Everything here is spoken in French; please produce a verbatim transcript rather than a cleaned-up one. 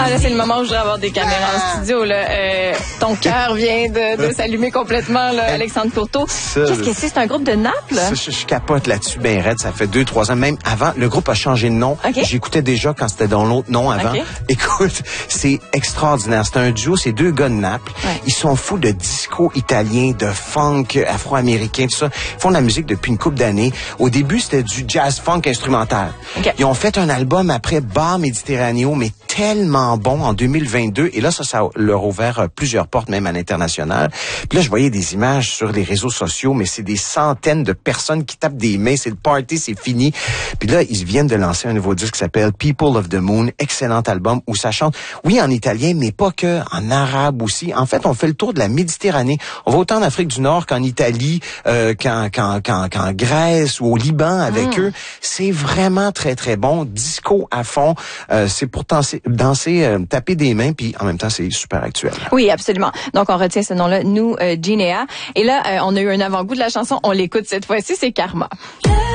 Ah là, c'est le moment où je voudrais avoir des caméras en studio. Là. Euh, ton cœur vient de, de s'allumer complètement, là, Alexandre Courteau. Ça, qu'est-ce que c'est? C'est un groupe de Naples? Ça, je, je capote là-dessus, ben raide. Ça fait deux, trois ans. Même avant, le groupe a changé de nom. Okay. J'écoutais déjà quand c'était dans l'autre nom avant. Okay. Écoute, c'est extraordinaire. C'est un duo, c'est deux gars de Naples. Ouais. Ils sont fous de disco italien, de funk afro-américain, tout ça. Ils font de la musique depuis une couple d'années. Au début, c'était du jazz funk instrumental. Okay. Ils ont fait un album après Bar Méditerraneo, mais tellement bon en deux mille vingt-deux. Et là, ça, ça leur a ouvert plusieurs portes, même à l'international. Puis là, je voyais des images sur les réseaux sociaux, mais c'est des centaines de personnes qui tapent des mains. C'est le party, c'est fini. Puis là, ils viennent de lancer un nouveau disque qui s'appelle People of the Moon. Excellent album où ça chante, oui, en italien, mais pas que, en arabe aussi. En fait, on fait le tour de la Méditerranée. On va autant en Afrique du Nord qu'en Italie, euh, qu'en, qu'en, qu'en, qu'en Grèce ou au Liban avec mmh. eux. C'est vraiment très, très bon. Disco à fond. Euh, c'est pour danser, danser euh, taper des mains, puis en même temps, c'est super actuel. Oui, absolument. Donc, on retient ce nom-là, nous, euh, Ginea. Et là, euh, on a eu un avant-goût de la chanson. On l'écoute cette fois-ci, c'est Karma.